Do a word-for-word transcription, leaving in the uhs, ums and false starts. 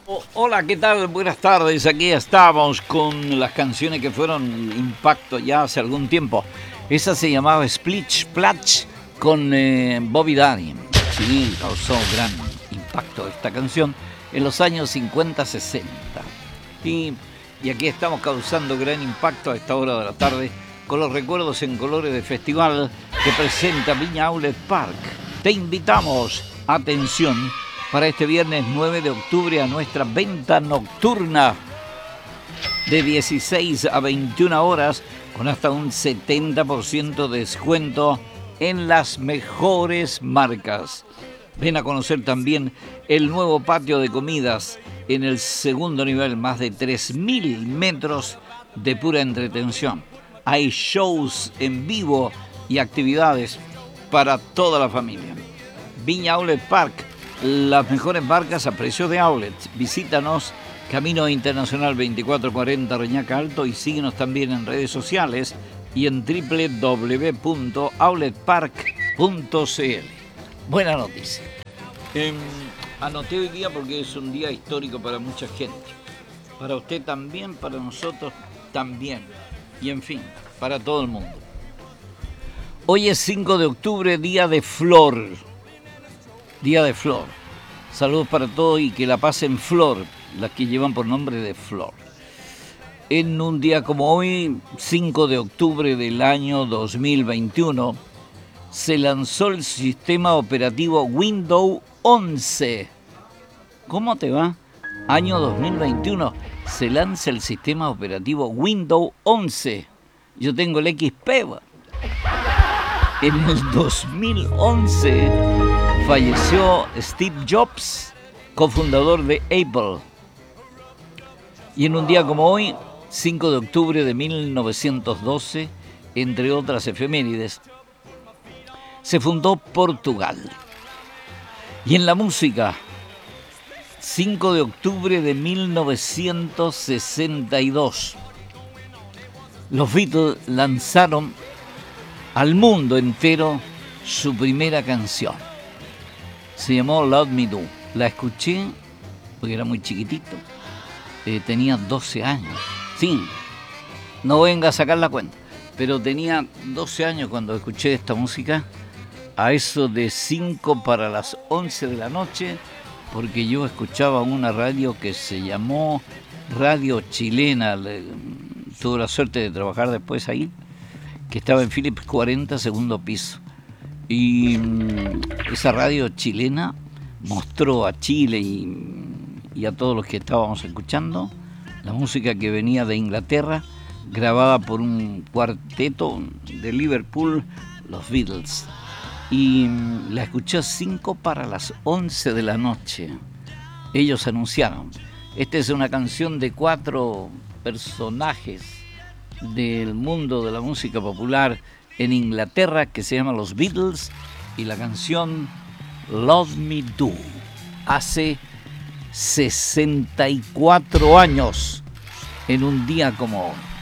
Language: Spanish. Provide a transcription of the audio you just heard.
Oh, hola, ¿qué tal? Buenas tardes. Aquí estamos con las canciones que fueron impacto ya hace algún tiempo. Esa se llamaba Splitch Splatch con eh, Bobby Darin. Sí, causó gran impacto esta canción en los años cincuenta sesenta. Y, y aquí estamos causando gran impacto a esta hora de la tarde con los recuerdos en colores de festival que presenta Viña Outlet Park. Te invitamos, atención, para este viernes nueve de octubre a nuestra venta nocturna de dieciséis a veintiuna horas con hasta un setenta por ciento de descuento en las mejores marcas. Ven a conocer también el nuevo patio de comidas en el segundo nivel, más de tres mil metros de pura entretención. Hay shows en vivo y actividades para toda la familia. Viña Outlet Park, las mejores marcas a precios de outlet. Visítanos, Camino Internacional veinticuatro cuarenta Reñaca Alto, y síguenos también en redes sociales y en doble u doble u doble u punto outlet park punto c l. Buena noticia. Eh, anoté hoy día porque es un día histórico para mucha gente. Para usted también, para nosotros también. Y en fin, para todo el mundo. Hoy es cinco de octubre, día de flor. Día de flor. Saludos para todos y que la pasen flor, las que llevan por nombre de flor. En un día como hoy, cinco de octubre del año dos mil veintiuno, se lanzó el sistema operativo Windows once. ¿Cómo te va? Año dos mil veintiuno, se lanza el sistema operativo Windows once. Yo tengo el X P. En el dos mil once falleció Steve Jobs, cofundador de Apple. Y en un día como hoy, cinco de octubre de mil novecientos doce, entre otras efemérides, se fundó Portugal. Y en la música, cinco de octubre de mil novecientos sesenta y dos, los Beatles lanzaron al mundo entero su primera canción. Se llamó Love Me Do. La escuché porque era muy chiquitito. Eh, tenía doce años. Sí, no venga a sacar la cuenta. Pero tenía doce años cuando escuché esta música, a eso de cinco para las once de la noche, porque yo escuchaba una radio que se llamó Radio Chilena. Le, tuve la suerte de trabajar después ahí, que estaba en Philips cuarenta, segundo piso. Y mmm, esa radio chilena mostró a Chile y, y a todos los que estábamos escuchando la música que venía de Inglaterra, grabada por un cuarteto de Liverpool, los Beatles. Y mmm, la escuché a cinco para las once de la noche. Ellos anunciaron, esta es una canción de cuatro personajes del mundo de la música popular en Inglaterra que se llama Los Beatles, y la canción Love Me Do, hace sesenta y cuatro años, en un día como hoy.